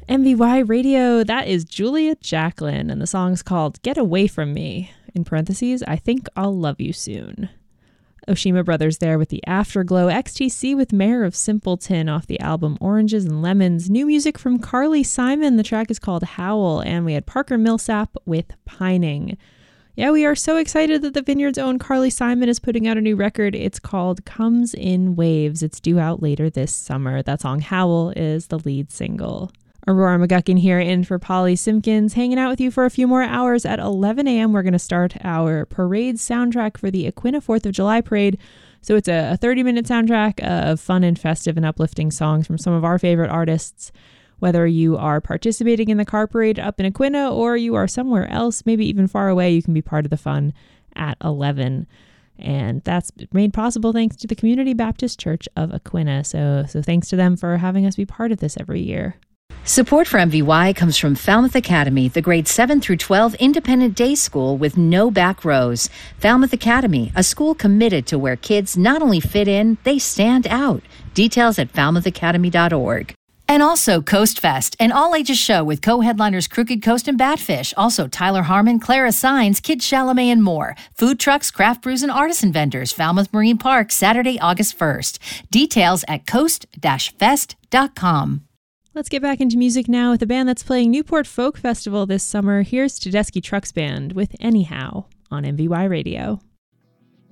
MVY Radio, that is Julia Jacklin, and the song's called Get Away From Me. In parentheses, I think I'll love you soon. Oshima Brothers there with the Afterglow. XTC with Mayor of Simpleton off the album Oranges and Lemons. New music from Carly Simon. The track is called Howl. And we had Parker Millsap with Pining. Yeah, we are so excited that the Vineyard's own Carly Simon is putting out a new record. It's called Comes in Waves. It's due out later this summer. That song Howl is the lead single. Aurora McGuckin here in for Polly Simpkins, hanging out with you for a few more hours. At 11 a.m. we're going to start our parade soundtrack for the Aquinnah 4th of July parade. So it's a 30-minute soundtrack of fun and festive and uplifting songs from some of our favorite artists. Whether you are participating in the car parade up in Aquinnah or you are somewhere else, maybe even far away, you can be part of the fun at 11. And that's made possible thanks to the Community Baptist Church of Aquinnah. So thanks to them for having us be part of this every year. Support for MVY comes from Falmouth Academy, the grades 7 through 12 independent day school with no back rows. Falmouth Academy, a school committed to where kids not only fit in, they stand out. Details at falmouthacademy.org. And also Coast Fest, an all-ages show with co-headliners Crooked Coast and Batfish. Also Tyler Harmon, Clara Sines, Kid Chalamet, and more. Food trucks, craft brews, and artisan vendors. Falmouth Marine Park, Saturday, August 1st. Details at coast-fest.com. Let's get back into music now with a band that's playing Newport Folk Festival this summer. Here's Tedeschi Trucks Band with Anyhow on MVY Radio.